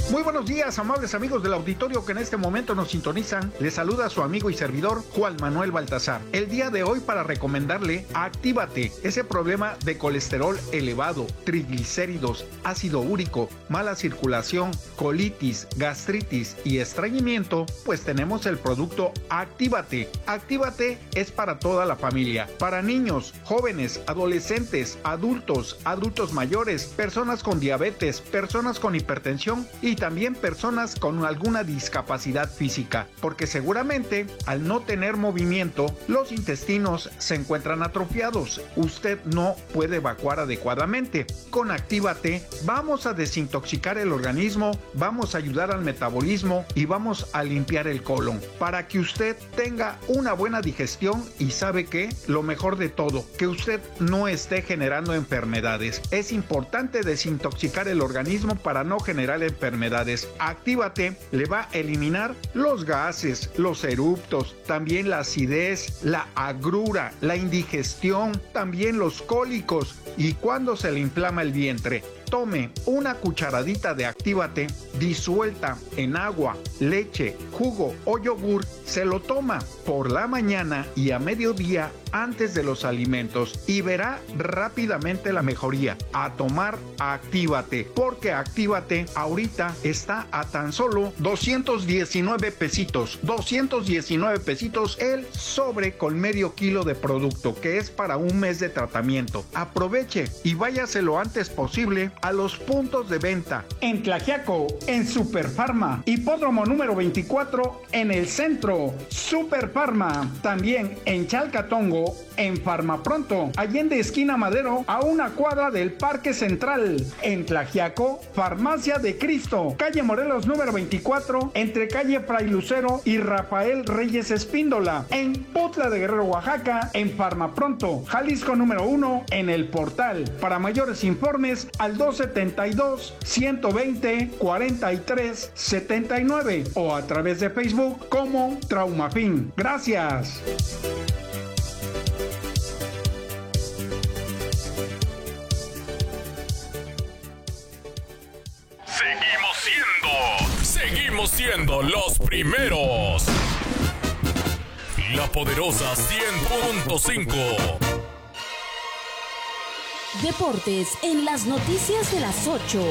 Muy buenos días, amables amigos del auditorio que en este momento nos sintonizan. Les saluda su amigo y servidor Juan Manuel Baltazar. El día de hoy para recomendarle Actívate, ese problema de colesterol elevado, triglicéridos, ácido úrico, mala circulación, colitis, gastritis y estreñimiento, pues tenemos el producto Actívate. Actívate es para toda la familia, para niños, jóvenes, adolescentes, adultos mayores, personas con diabetes, personas con hipertensión y también personas con alguna discapacidad física, porque seguramente al no tener movimiento, los intestinos se encuentran atrofiados. Usted no puede evacuar adecuadamente. Con Actívate vamos a desintoxicar el organismo, vamos a ayudar al metabolismo y vamos a limpiar el colon para que usted tenga una buena digestión y ¿sabe qué? Lo mejor de todo, que usted no esté generando enfermedades. Es importante desintoxicar el organismo para no generar enfermedades. Actívate le va a eliminar los gases, los eruptos, también la acidez, la agrura, la indigestión, también los cólicos y cuando se le inflama el vientre. Tome una cucharadita de Actívate disuelta en agua, leche, jugo o yogur. Se lo toma por la mañana y a mediodía antes de los alimentos y verá rápidamente la mejoría. A tomar Actívate, porque Actívate ahorita está a tan solo 219 pesitos. 219 pesitos el sobre con medio kilo de producto, que es para un mes de tratamiento. Aproveche y váyase lo antes posible a los puntos de venta. En Tlaxiaco, en Superfarma, Hipódromo número 24, en el centro, Superfarma. También en Chalcatongo, en Farmapronto, Allende esquina Madero, a una cuadra del Parque Central. En Tlaxiaco, Farmacia de Cristo, calle Morelos número 24, entre calle Fray Lucero y Rafael Reyes Espíndola. En Putla de Guerrero, Oaxaca, en Farmapronto, Jalisco número 1, en El Portal. Para mayores informes, al 272-120-43-79 o a través de Facebook como Traumafin. Gracias. Seguimos siendo los primeros. La poderosa 100.5. Deportes en las noticias de las 8.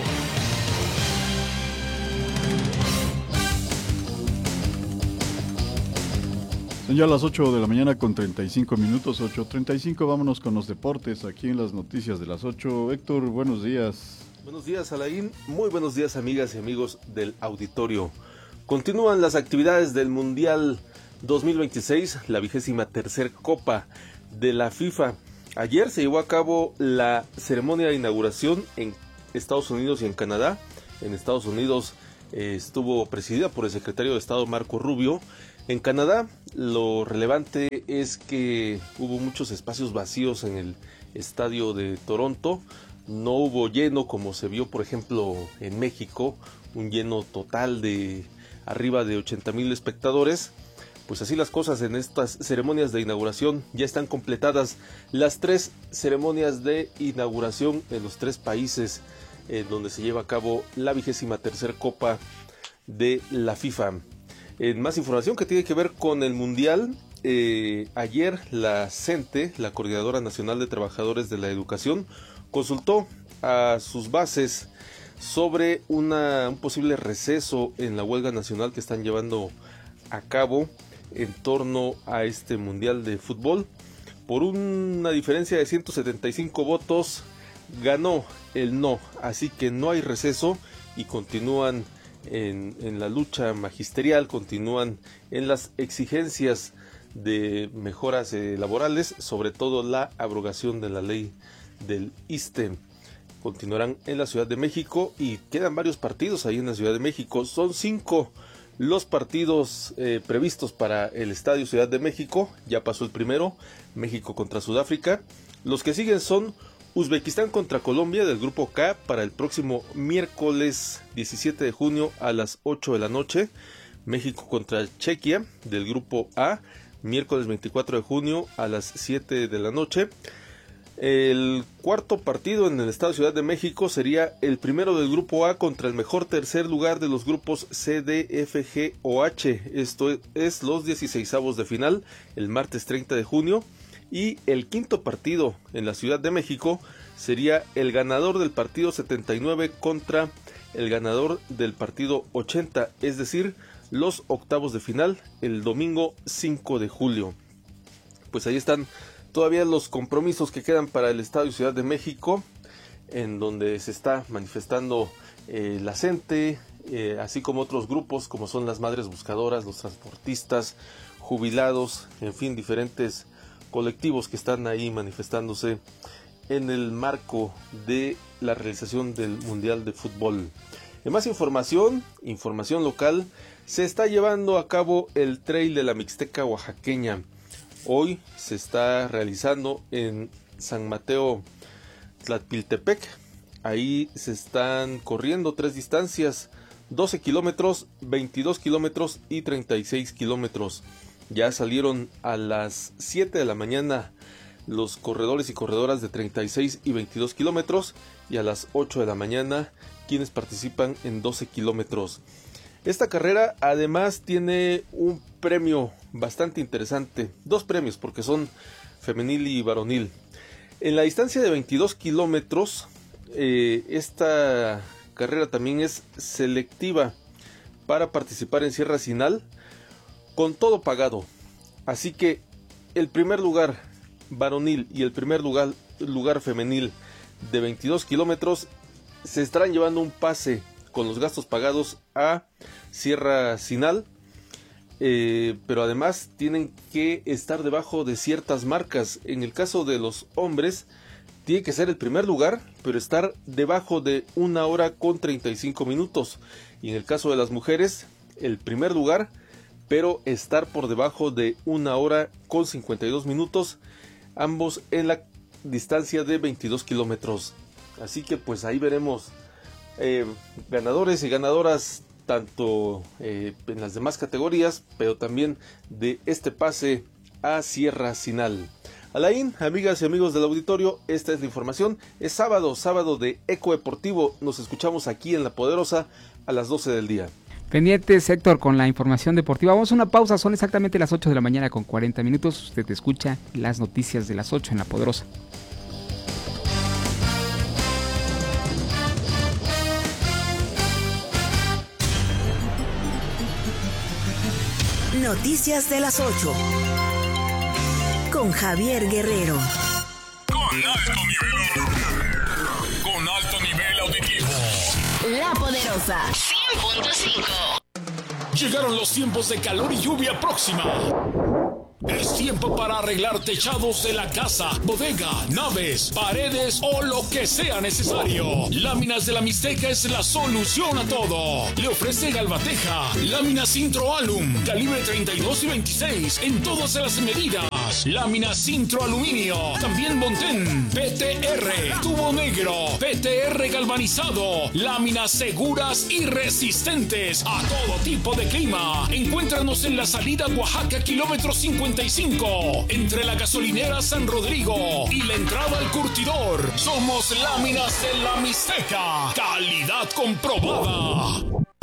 Son ya las 8 de la mañana con 35 minutos, 8:35. Vámonos con los deportes aquí en las noticias de las 8. Héctor, buenos días. Buenos días, Alain. Muy buenos días, amigas y amigos del auditorio. Continúan las actividades del Mundial 2026, la 23ª Copa de la FIFA. Ayer se llevó a cabo la ceremonia de inauguración en Estados Unidos y en Canadá. En Estados Unidos estuvo presidida por el secretario de Estado Marco Rubio. En Canadá lo relevante es que hubo muchos espacios vacíos en el estadio de Toronto. No hubo lleno como se vio, por ejemplo, en México, un lleno total de arriba de 80,000 espectadores. Pues así las cosas en estas ceremonias de inauguración. Ya están completadas las 3 ceremonias de inauguración en los 3 países donde se lleva a cabo la 23ª Copa de la FIFA. En más información que tiene que ver con el Mundial, ayer la CENTE, la Coordinadora Nacional de Trabajadores de la Educación, consultó a sus bases sobre un posible receso en la huelga nacional que están llevando a cabo en torno a este Mundial de Fútbol. Por una diferencia de 175 votos, ganó el no, así que no hay receso y continúan en la lucha magisterial, continúan en las exigencias de mejoras laborales, sobre todo la abrogación de la ley del ISSSTE. Continuarán en la Ciudad de México y quedan varios partidos ahí en la Ciudad de México. Son 5 los partidos previstos para el Estadio Ciudad de México. Ya pasó el primero, México contra Sudáfrica. Los que siguen son Uzbekistán contra Colombia del grupo K para el próximo miércoles 17 de junio a las 8 de la noche. México contra Chequia del grupo A, miércoles 24 de junio a las 7 de la noche. El cuarto partido en el estado Ciudad de México sería el primero del grupo A contra el mejor tercer lugar de los grupos C, D, F, G o H. Esto es los 16avos de final, el martes 30 de junio. Y el quinto partido en la Ciudad de México sería el ganador del partido 79 contra el ganador del partido 80, es decir, los octavos de final el domingo 5 de julio. Pues ahí están todavía los compromisos que quedan para el Estadio Ciudad de México, en donde se está manifestando la CENTE, así como otros grupos como son las Madres Buscadoras, los transportistas, jubilados, en fin, diferentes colectivos que están ahí manifestándose en el marco de la realización del Mundial de Fútbol. En más información local, se está llevando a cabo el Trail de la Mixteca Oaxaqueña. Hoy se está realizando en San Mateo Tlalpiltepec. Ahí se están corriendo 3 distancias: 12 kilómetros, 22 kilómetros y 36 kilómetros. Ya salieron a las 7 de la mañana los corredores y corredoras de 36 y 22 kilómetros, y a las 8 de la mañana quienes participan en 12 kilómetros. Esta carrera además tiene un premio bastante interesante, 2 premios porque son femenil y varonil. En la distancia de 22 kilómetros, esta carrera también es selectiva para participar en Sierra Sinal, con todo pagado. Así que el primer lugar varonil y el primer lugar femenil de 22 kilómetros se estarán llevando un pase con los gastos pagados a Sierra Sinal, pero además tienen que estar debajo de ciertas marcas. En el caso de los hombres tiene que ser el primer lugar, pero estar debajo de 1 hora con 35 minutos, y en el caso de las mujeres el primer lugar, pero estar por debajo de 1 hora con 52 minutos, ambos en la distancia de 22 kilómetros. Así que pues ahí veremos ganadores y ganadoras tanto en las demás categorías, pero también de este pase a Sierra Sinal. Alain, amigas y amigos del auditorio, esta es la información. Es sábado de Eco Deportivo. Nos escuchamos aquí en La Poderosa a las 12 del día. Pendientes, Héctor, con la información deportiva. Vamos a una pausa, son exactamente las 8 de la mañana con 40 minutos. Usted escucha las noticias de las 8 en La Poderosa. Noticias de las 8 con Javier Guerrero. Con alto nivel auditivo. La Poderosa 100.5. Llegaron los tiempos de calor y lluvia próxima. Es tiempo para arreglar techados de la casa, bodega, naves, paredes o lo que sea necesario. Láminas de la Mixteca es la solución a todo. Le ofrece Galvateja, láminas Intro-Alum, calibre 32 y 26 en todas las medidas. Láminas Intro-Aluminio, también Montén, PTR, tubo negro, PTR galvanizado, láminas seguras y resistentes a todo tipo de clima. Encuéntranos en la salida Oaxaca, kilómetro 55, entre la gasolinera San Rodrigo y la entrada al curtidor. Somos Láminas de la Mixteca, calidad comprobada.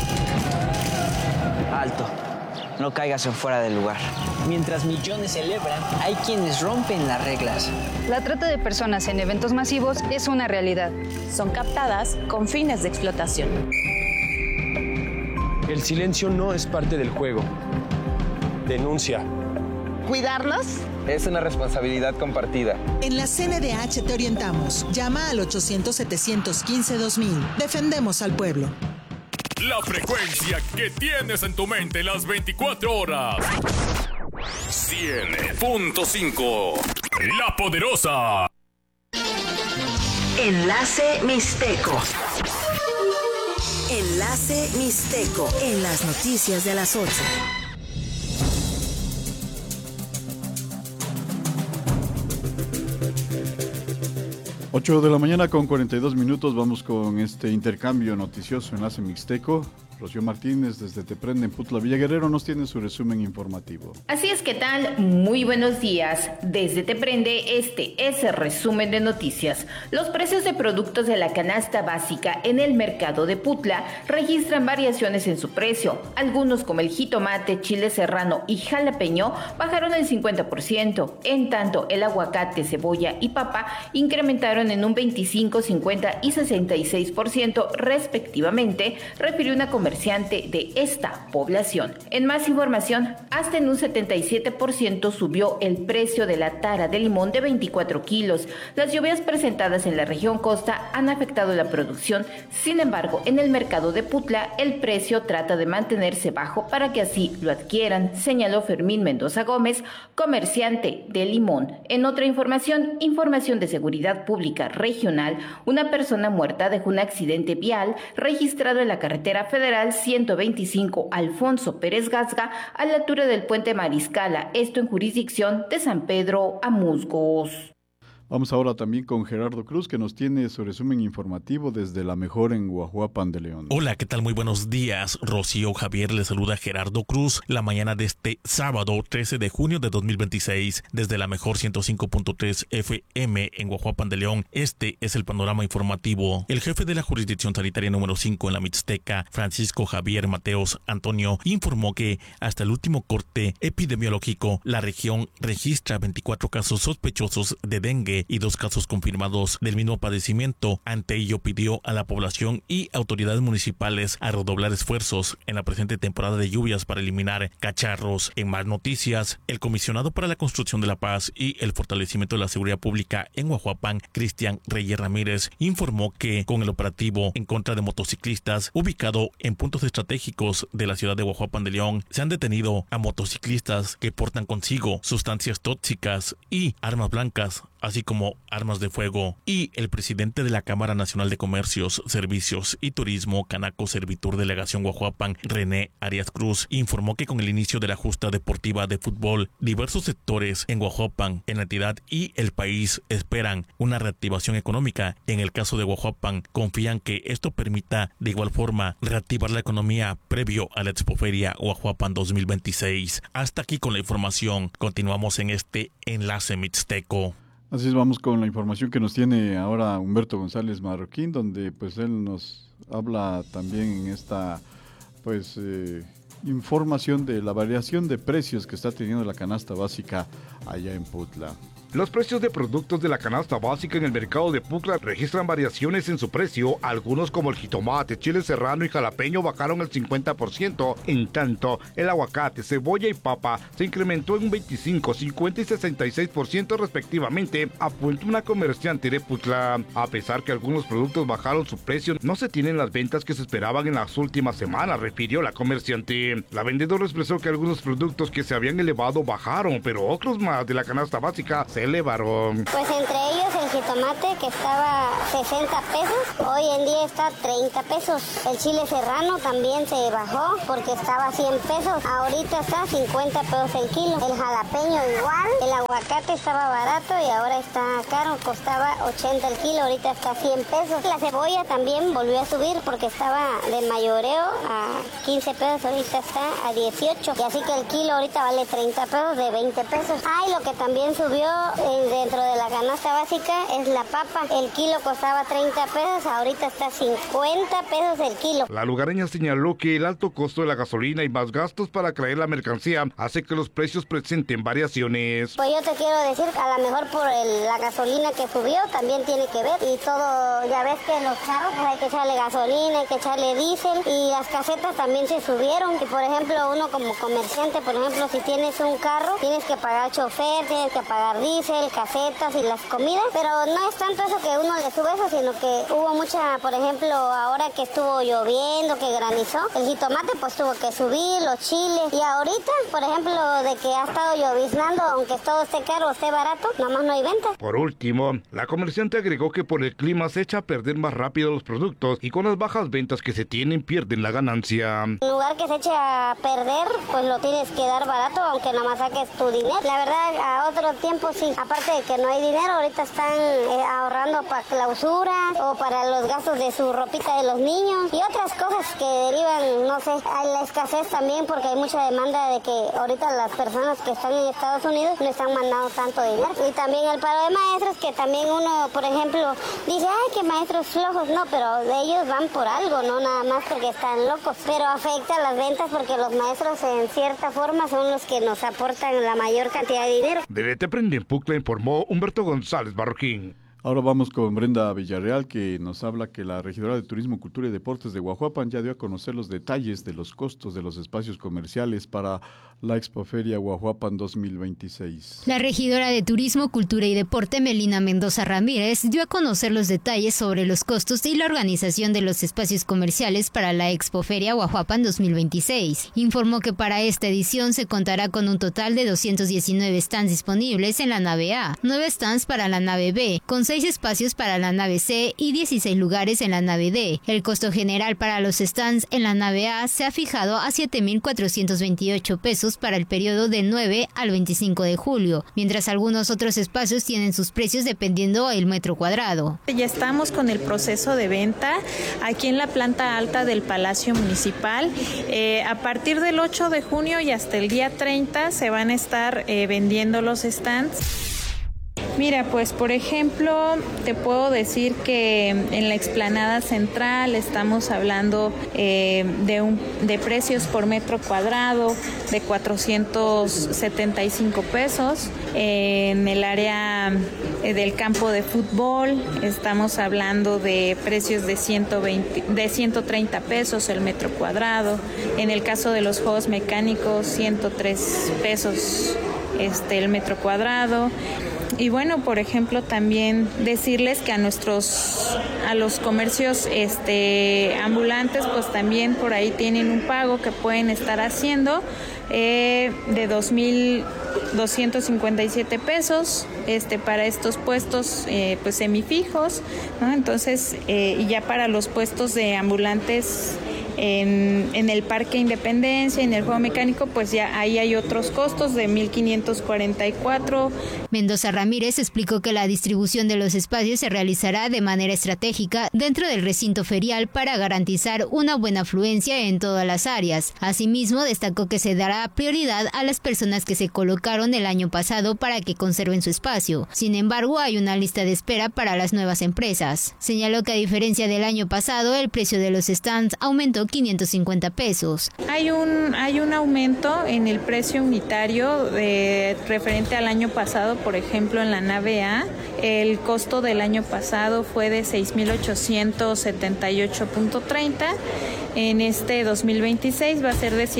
Alto, no caigas en fuera del lugar. Mientras millones celebran, hay quienes rompen las reglas. La trata de personas en eventos masivos es una realidad. Son captadas con fines de explotación. El silencio no es parte del juego. Denuncia. ¿Cuidarlos? Es una responsabilidad compartida. En la CNDH te orientamos. Llama al 800-715-2000. Defendemos al pueblo. La frecuencia que tienes en tu mente las 24 horas. 100.5. La Poderosa. Enlace Mixteco. Enlace Mixteco en las noticias de las 8. Ocho de la mañana con 42 minutos. Vamos con este intercambio noticioso Enlace Mixteco. Rocío Martínez desde Te Prende en Putla, Villa Guerrero, nos tiene su resumen informativo. Así es, ¿qué tal? Muy buenos días. Desde Te Prende, este es el resumen de noticias. Los precios de productos de la canasta básica en el mercado de Putla registran variaciones en su precio. Algunos, como el jitomate, chile serrano y jalapeño, bajaron el 50%. En tanto, el aguacate, cebolla y papa incrementaron en un 25, 50 y 66% respectivamente, refirió una comerciante de esta población. En más información, hasta en un 77% subió el precio de la tara de limón de 24 kilos. Las lluvias presentadas en la región costa han afectado la producción. Sin embargo, en el mercado de Putla, el precio trata de mantenerse bajo para que así lo adquieran, señaló Fermín Mendoza Gómez, comerciante de limón. En otra información de Seguridad Pública Regional, una persona muerta dejó un accidente vial registrado en la carretera federal 125 Alfonso Pérez Gasga a la altura del puente Mariscala, esto en jurisdicción de San Pedro a Musgos. Vamos ahora también con Gerardo Cruz, que nos tiene su resumen informativo desde La Mejor en Guajuapan de León. Hola, ¿qué tal? Muy buenos días. Rocío Javier le saluda a Gerardo Cruz la mañana de este sábado 13 de junio de 2026 desde La Mejor 105.3 FM en Guajuapan de León. Este es el panorama informativo. El jefe de la jurisdicción sanitaria número 5 en la Mixteca, Francisco Javier Mateos Antonio, informó que hasta el último corte epidemiológico la región registra 24 casos sospechosos de dengue y 2 casos confirmados del mismo padecimiento. Ante ello pidió a la población y autoridades municipales a redoblar esfuerzos en la presente temporada de lluvias para eliminar cacharros. En más noticias, el comisionado para la construcción de la paz y el fortalecimiento de la seguridad pública en Guajuapan, Cristian Reyes Ramírez, informó que con el operativo en contra de motociclistas ubicado en puntos estratégicos de la ciudad de Guajuapan de León, se han detenido a motociclistas que portan consigo sustancias tóxicas y armas blancas, así como armas de fuego. Y el presidente de la Cámara Nacional de Comercios, Servicios y Turismo, Canaco Servitur Delegación Guajuapan, René Arias Cruz, informó que con el inicio de la justa deportiva de fútbol, diversos sectores en Guajuapan, en la entidad y el país esperan una reactivación económica. En el caso de Guajuapan, confían que esto permita de igual forma reactivar la economía previo a la Expoferia Guajuapan 2026. Hasta aquí con la información. Continuamos en este enlace mixteco. Así es, vamos con la información que nos tiene ahora Humberto González Marroquín, donde pues él nos habla también en esta información de la variación de precios que está teniendo la canasta básica allá en Putla. Los precios de productos de la canasta básica en el mercado de Putla registran variaciones en su precio. Algunos, como el jitomate, chile serrano y jalapeño, bajaron el 50%. En tanto, el aguacate, cebolla y papa se incrementó en un 25, 50 y 66% respectivamente, apuntó una comerciante de Putla. A pesar que algunos productos bajaron su precio, no se tienen las ventas que se esperaban en las últimas semanas, refirió la comerciante. La vendedora expresó que algunos productos que se habían elevado bajaron, pero otros más de la canasta básica se elevaron. Pues entre ellos el jitomate, que estaba 60 pesos, hoy en día está 30 pesos. El chile serrano también se bajó porque estaba 100 pesos, ahorita está 50 pesos el kilo. El jalapeño igual, el aguacate estaba barato y ahora está caro, costaba 80 el kilo, ahorita está 100 pesos. La cebolla también volvió a subir porque estaba de mayoreo a 15 pesos, ahorita está a 18. Y así que el kilo ahorita vale 30 pesos de 20 pesos. Y lo que también subió dentro de la canasta básica es la papa. El kilo costaba 30 pesos, ahorita está 50 pesos el kilo. La lugareña señaló que el alto costo de la gasolina y más gastos para traer la mercancía hace que los precios presenten variaciones. Pues yo te quiero decir, a lo mejor por la gasolina que subió también tiene que ver, y todo, ya ves que los carros pues hay que echarle gasolina, hay que echarle diésel, y las casetas también se subieron. Y por ejemplo, uno como comerciante, por ejemplo, si tienes un carro, tienes que pagar chofer, tienes que pagar diésel, casetas y las comidas, pero no es tanto eso que uno le sube eso, sino que hubo mucha, por ejemplo, ahora que estuvo lloviendo, que granizó, el jitomate pues tuvo que subir, los chiles, y ahorita, por ejemplo, de que ha estado lloviznando, aunque todo esté caro o esté barato, nomás no hay venta. Por último, la comerciante agregó que por el clima se echa a perder más rápido los productos y con las bajas ventas que se tienen pierden la ganancia. En lugar que se eche a perder, pues lo tienes que dar barato, aunque nomás saques tu dinero. La verdad, a otro tiempo sí, aparte de que no hay dinero, ahorita están ahorrando para clausura o para los gastos de su ropita de los niños y otras cosas que derivan, no sé, a la escasez también, porque hay mucha demanda de que ahorita las personas que están en Estados Unidos no están mandando tanto dinero. Y también el paro de maestros, que también uno, por ejemplo, dice, ay, que maestros flojos, no, pero ellos van por algo, no nada más porque están locos, pero afecta las ventas porque los maestros en cierta forma son los que nos aportan la mayor cantidad de dinero. Desde Te Prende en Pucla informó Humberto González Barroquín. Ahora vamos con Brenda Villarreal, que nos habla que la regidora de Turismo, Cultura y Deportes de Guajuapan ya dio a conocer los detalles de los costos de los espacios comerciales para la Expoferia Guajuapan 2026. La regidora de Turismo, Cultura y Deporte, Melina Mendoza Ramírez, dio a conocer los detalles sobre los costos y la organización de los espacios comerciales para la Expoferia Guajuapan 2026. Informó que para esta edición se contará con un total de 219 stands disponibles en la nave A, 9 stands para la nave B, con 6 espacios para la nave C y 16 lugares en la nave D. El costo general para los stands en la nave A se ha fijado a 7,428 pesos para el periodo del 9 al 25 de julio, mientras algunos otros espacios tienen sus precios dependiendo del metro cuadrado. Ya estamos con el proceso de venta aquí en la planta alta del Palacio Municipal. A partir del 8 de junio y hasta el día 30 se van a estar vendiendo los stands. Mira, pues por ejemplo, te puedo decir que en la explanada central estamos hablando de precios por metro cuadrado de 475 pesos. En el área del campo de fútbol estamos hablando de precios de 130 pesos el metro cuadrado. En el caso de los juegos mecánicos, 103 pesos el metro cuadrado. Y bueno, por ejemplo, también decirles que a los comercios ambulantes, pues también por ahí tienen un pago que pueden estar haciendo de 2,257 pesos para estos puestos pues semifijos, ¿no? Entonces, y ya para los puestos de ambulantes en el Parque Independencia, en el juego mecánico, pues ya ahí hay otros costos de 1,544. Mendoza Ramírez explicó que la distribución de los espacios se realizará de manera estratégica dentro del recinto ferial para garantizar una buena afluencia en todas las áreas. Asimismo, destacó que se dará prioridad a las personas que se colocaron el año pasado para que conserven su espacio. Sin embargo, hay una lista de espera para las nuevas empresas. Señaló que a diferencia del año pasado, el precio de los stands aumentó 550 pesos. Hay un aumento en el precio unitario referente al año pasado. Por ejemplo, en la nave A, el costo del año pasado fue de 6,878.30. En este 2026 va a ser de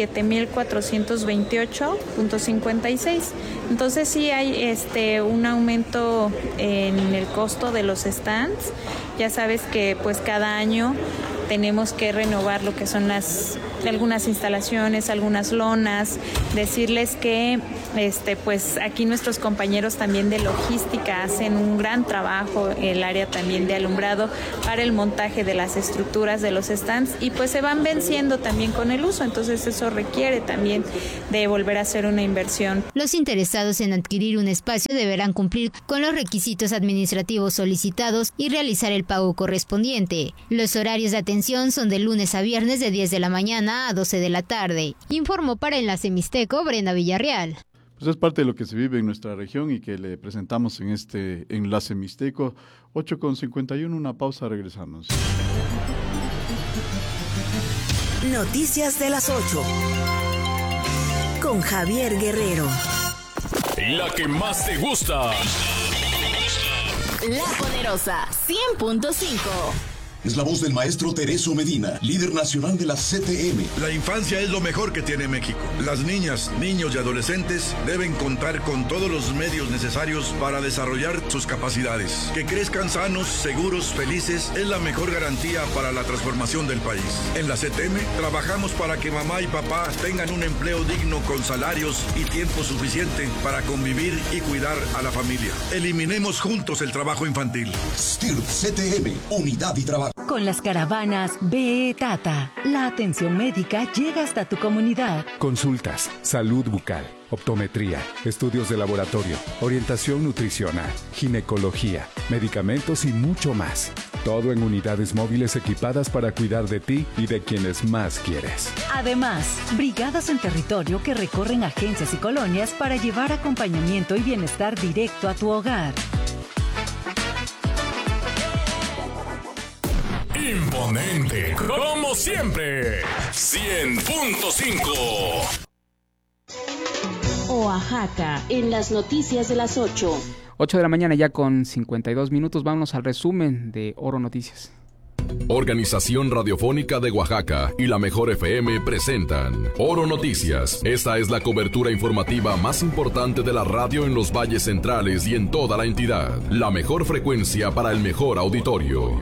7,428.56. Entonces sí hay un aumento en el costo de los stands. Ya sabes que pues cada año tenemos que renovar lo que son algunas instalaciones, algunas lonas, decirles que pues aquí nuestros compañeros también de logística hacen un gran trabajo, el área también de alumbrado para el montaje de las estructuras de los stands, y pues se van venciendo también con el uso, entonces eso requiere también de volver a hacer una inversión. Los interesados en adquirir un espacio deberán cumplir con los requisitos administrativos solicitados y realizar el pago correspondiente. Los horarios de atención son de lunes a viernes de 10 de la mañana a 12 de la tarde. Informó para Enlace Mixteco Brenda Villarreal. Pues es parte de lo que se vive en nuestra región y que le presentamos en este Enlace Mixteco. 8:51, una pausa, regresamos. Noticias de las 8 con Javier Guerrero. La que más te gusta. La Poderosa 100.5. Es la voz del maestro Tereso Medina, líder nacional de la CTM. La infancia es lo mejor que tiene México. Las niñas, niños y adolescentes deben contar con todos los medios necesarios para desarrollar sus capacidades. Que crezcan sanos, seguros, felices es la mejor garantía para la transformación del país. En la CTM trabajamos para que mamá y papá tengan un empleo digno con salarios y tiempo suficiente para convivir y cuidar a la familia. Eliminemos juntos el trabajo infantil. STIRT CTM, unidad y trabajo. Con las caravanas BE Tata, la atención médica llega hasta tu comunidad. Consultas, salud bucal, optometría, estudios de laboratorio, orientación nutricional, ginecología, medicamentos y mucho más. Todo en unidades móviles equipadas para cuidar de ti y de quienes más quieres. Además, brigadas en territorio que recorren agencias y colonias para llevar acompañamiento y bienestar directo a tu hogar. Imponente, como siempre. 100.5. Oaxaca, en las noticias de las 8. 8 de la mañana ya con 52 minutos. Vámonos al resumen de Oro Noticias. Organización Radiofónica de Oaxaca y la Mejor FM presentan Oro Noticias. Esta es la cobertura informativa más importante de la radio en los valles centrales y en toda la entidad. La mejor frecuencia para el mejor auditorio.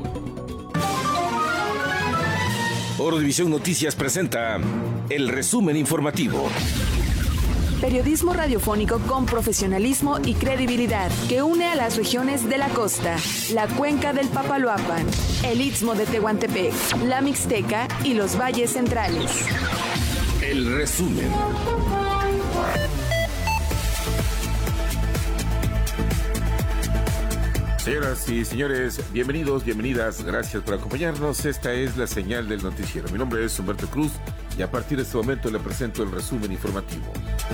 Oro División Noticias presenta el resumen informativo. Periodismo radiofónico con profesionalismo y credibilidad que une a las regiones de la costa, la cuenca del Papaloapan, el Istmo de Tehuantepec, la Mixteca y los valles centrales. El resumen. Señoras y señores, bienvenidos, bienvenidas, gracias por acompañarnos. Esta es la señal del noticiero. Mi nombre es Humberto Cruz y a partir de este momento le presento el resumen informativo.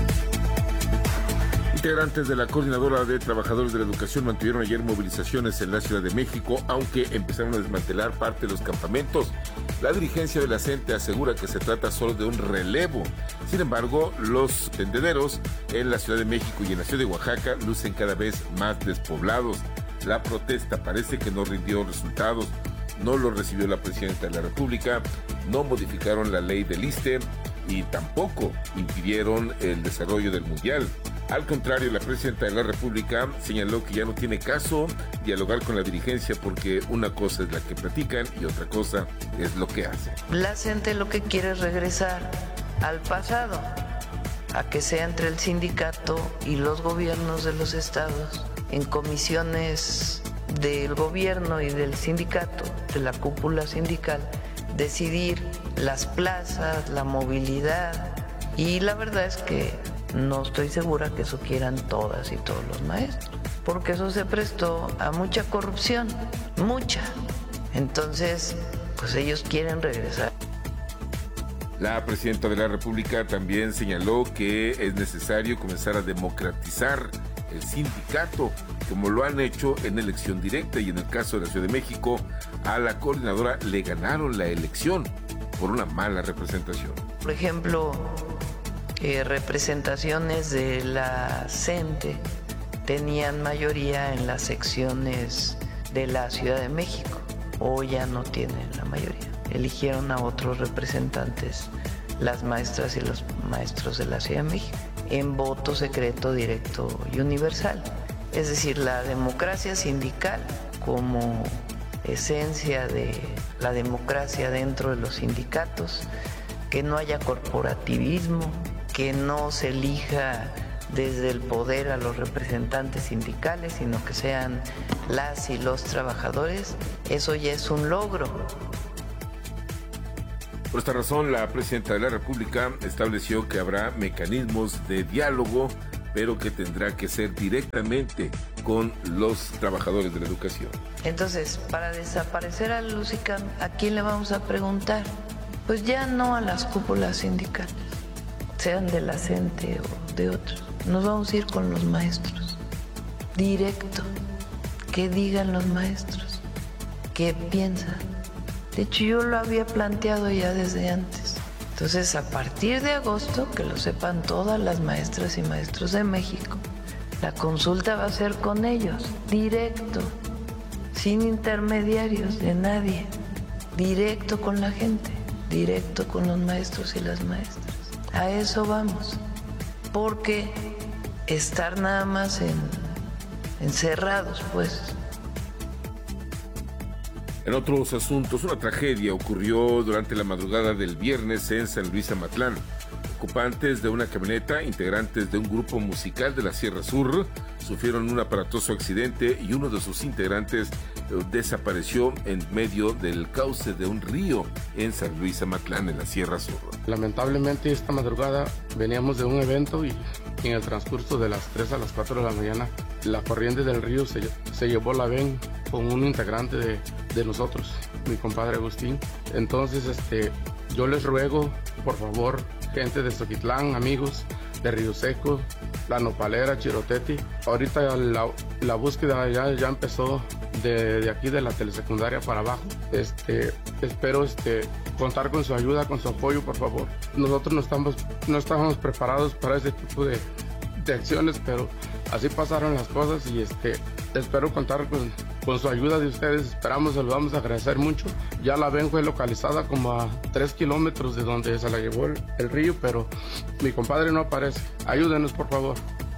Integrantes de la Coordinadora de Trabajadores de la Educación mantuvieron ayer movilizaciones en la Ciudad de México, aunque empezaron a desmantelar parte de los campamentos. La dirigencia de la CENTE asegura que se trata solo de un relevo. Sin embargo, los tendederos en la Ciudad de México y en la Ciudad de Oaxaca lucen cada vez más despoblados. La protesta parece que no rindió resultados. No lo recibió la Presidenta de la República, no modificaron la ley del ISSSTE y tampoco impidieron el desarrollo del Mundial. Al contrario, la Presidenta de la República señaló que ya no tiene caso dialogar con la dirigencia porque una cosa es la que platican y otra cosa es lo que hacen. La gente lo que quiere es regresar al pasado, a que sea entre el sindicato y los gobiernos de los estados, en comisiones del gobierno y del sindicato, de la cúpula sindical, decidir las plazas, la movilidad, y la verdad es que no estoy segura que eso quieran todas y todos los maestros, porque eso se prestó a mucha corrupción, mucha. Entonces, pues ellos quieren regresar. La Presidenta de la República también señaló que es necesario comenzar a democratizar el sindicato, como lo han hecho en elección directa, y en el caso de la Ciudad de México, a la coordinadora le ganaron la elección por una mala representación. Por ejemplo, representaciones de la CENTE tenían mayoría en las secciones de la Ciudad de México, hoy ya no tienen la mayoría. Eligieron a otros representantes, las maestras y los maestros de la Ciudad de México, en voto secreto, directo y universal. Es decir, la democracia sindical como esencia de la democracia dentro de los sindicatos, que no haya corporativismo, que no se elija desde el poder a los representantes sindicales, sino que sean las y los trabajadores, eso ya es un logro. Por esta razón, la Presidenta de la República estableció que habrá mecanismos de diálogo, pero que tendrá que ser directamente con los trabajadores de la educación. Entonces, para desaparecer al UCICAM, ¿a quién le vamos a preguntar? Pues ya no a las cúpulas sindicales, sean de la CENTE o de otros. Nos vamos a ir con los maestros, directo, que digan los maestros, qué piensan. De hecho, yo lo había planteado ya desde antes. Entonces, a partir de agosto, que lo sepan todas las maestras y maestros de México, la consulta va a ser con ellos, directo, sin intermediarios de nadie, directo con la gente, directo con los maestros y las maestras. A eso vamos, porque estar nada más encerrados, pues. En otros asuntos, una tragedia ocurrió durante la madrugada del viernes en San Luis Amatlán. Ocupantes de una camioneta, integrantes de un grupo musical de la Sierra Sur, sufrieron un aparatoso accidente y uno de sus integrantes desapareció en medio del cauce de un río en San Luis Amatlán, en la Sierra Sur. Lamentablemente esta madrugada veníamos de un evento y en el transcurso de las 3 a las 4 de la mañana la corriente del río se llevó la ven con un integrante de nosotros, mi compadre Agustín. Entonces yo les ruego, por favor, gente de Xoquitlán, amigos de Río Seco, La Nopalera, Chiroteti. Ahorita la búsqueda ya empezó de aquí de la telesecundaria para abajo. Espero contar con su ayuda, con su apoyo, por favor. Nosotros no estamos preparados para ese tipo de acciones, pero así pasaron las cosas y espero contar con su ayuda de ustedes. Esperamos, se lo vamos a agradecer mucho. Ya la ven fue localizada como a 3 kilómetros de donde se la llevó el río, pero mi compadre no aparece. Ayúdenos, por favor.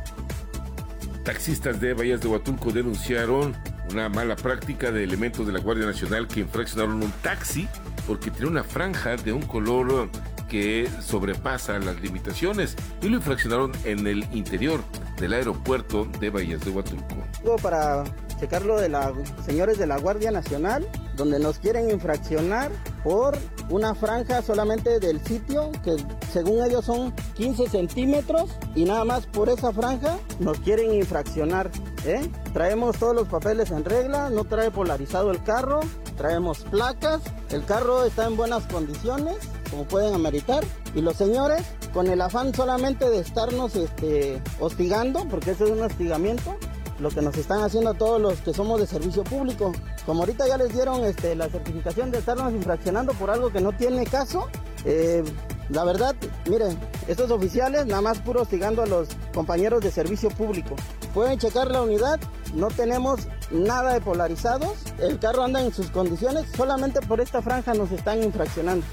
Taxistas de Bahías de Huatulco denunciaron una mala práctica de elementos de la Guardia Nacional que infraccionaron un taxi porque tiene una franja de un color que sobrepasa las limitaciones y lo infraccionaron en el interior del aeropuerto de Bahías de Huatulco. Para checarlo de los señores de la Guardia Nacional, donde nos quieren infraccionar por una franja solamente del sitio, que según ellos son 15 centímetros, y nada más por esa franja nos quieren infraccionar. Traemos todos los papeles en regla, no trae polarizado el carro, traemos placas, el carro está en buenas condiciones, como pueden ameritar, y los señores, con el afán solamente de estarnos hostigando, porque eso es un hostigamiento, lo que nos están haciendo a todos los que somos de servicio público. Como ahorita ya les dieron la certificación de estarnos infraccionando por algo que no tiene caso, la verdad, miren, estos oficiales nada más puro hostigando a los compañeros de servicio público. Pueden checar la unidad, no tenemos nada de polarizados, el carro anda en sus condiciones, solamente por esta franja nos están infraccionando.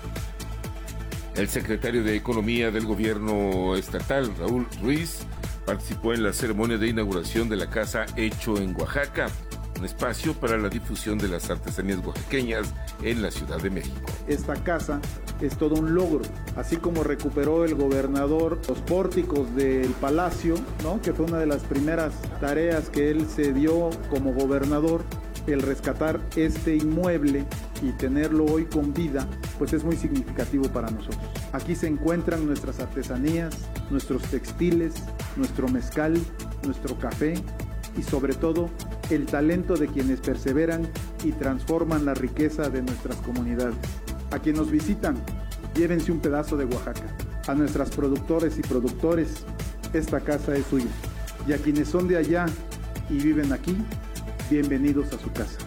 El secretario de Economía del gobierno estatal, Raúl Ruiz, participó en la ceremonia de inauguración de la Casa Hecho en Oaxaca, un espacio para la difusión de las artesanías oaxaqueñas en la Ciudad de México. Esta casa es todo un logro, así como recuperó el gobernador los pórticos del palacio, ¿no? Que fue una de las primeras tareas que él se dio como gobernador. El rescatar este inmueble y tenerlo hoy con vida, pues es muy significativo para nosotros. Aquí se encuentran nuestras artesanías, nuestros textiles, nuestro mezcal, nuestro café y sobre todo el talento de quienes perseveran y transforman la riqueza de nuestras comunidades. A quienes nos visitan, llévense un pedazo de Oaxaca. A nuestras productores y productores, esta casa es suya. Y a quienes son de allá y viven aquí, bienvenidos a su casa.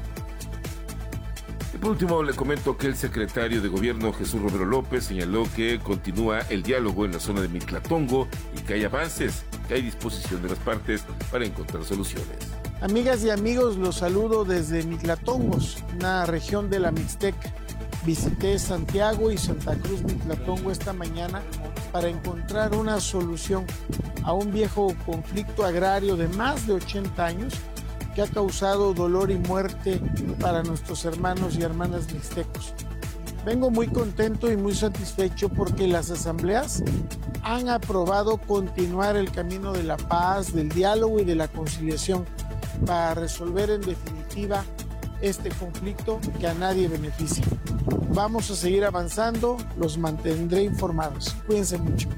Y por último, le comento que el secretario de Gobierno, Jesús Romero López, señaló que continúa el diálogo en la zona de Mitlatongo y que hay avances, que hay disposición de las partes para encontrar soluciones. Amigas y amigos, los saludo desde Mitlatongos, una región de la Mixteca. Visité Santiago y Santa Cruz Mitlatongo esta mañana para encontrar una solución a un viejo conflicto agrario de más de 80 años que ha causado dolor y muerte para nuestros hermanos y hermanas mixtecos. Vengo muy contento y muy satisfecho porque las asambleas han aprobado continuar el camino de la paz, del diálogo y de la conciliación para resolver en definitiva este conflicto que a nadie beneficia. Vamos a seguir avanzando, los mantendré informados. Cuídense mucho.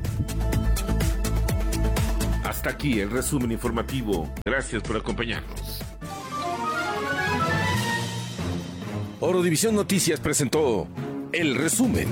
Hasta aquí el resumen informativo. Gracias por acompañarnos. Orodivisión Noticias presentó el resumen.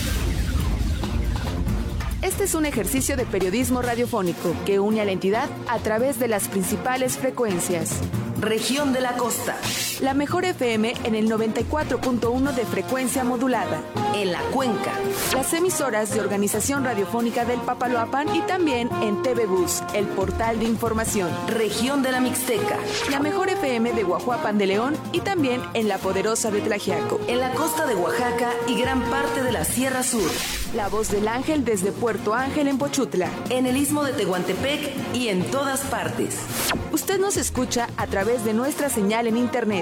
Este es un ejercicio de periodismo radiofónico que une a la entidad a través de las principales frecuencias. Región de la Costa. La mejor FM en el 94.1 de frecuencia modulada. En la Cuenca. Las emisoras de Organización Radiofónica del Papaloapan y también en TV Bus, el portal de información. Región de la Mixteca. La mejor FM de Guajuapan de León y también en la poderosa de Tlaxiaco. En la costa de Oaxaca y gran parte de la Sierra Sur. La voz del ángel desde Puerto Ángel en Pochutla. En el Istmo de Tehuantepec y en todas partes. Usted nos escucha a través de nuestra señal en internet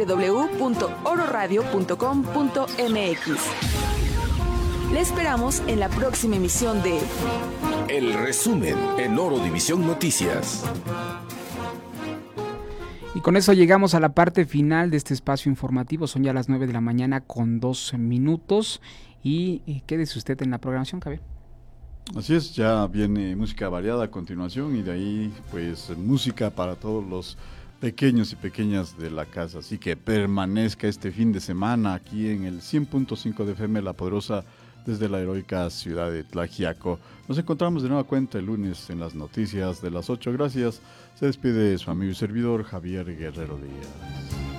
www.ororadio.com.mx. Le esperamos en la próxima emisión de El resumen en Orodivisión Noticias. Y con eso llegamos a la parte final de este espacio informativo. Son ya las 9 de la mañana con 2 minutos. Y quédese usted en la programación, Javier. Así es, ya viene música variada a continuación y de ahí pues música para todos los pequeños y pequeñas de la casa. Así que permanezca este fin de semana aquí en el 100.5 de FM La Poderosa desde la heroica ciudad de Tlaxiaco. Nos encontramos de nueva cuenta el lunes en las noticias de las 8. Gracias. Se despide su amigo y servidor Javier Guerrero Díaz.